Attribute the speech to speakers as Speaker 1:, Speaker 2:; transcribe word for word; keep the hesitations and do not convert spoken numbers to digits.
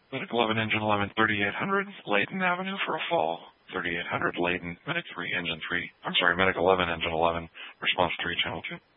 Speaker 1: Medic eleven, Engine eleven, thirty-eight hundred, Layton Avenue for a fall. thirty-eight hundred, Layton, Medic three, Engine three. I'm sorry, Medic eleven, Engine eleven, response three, Channel two.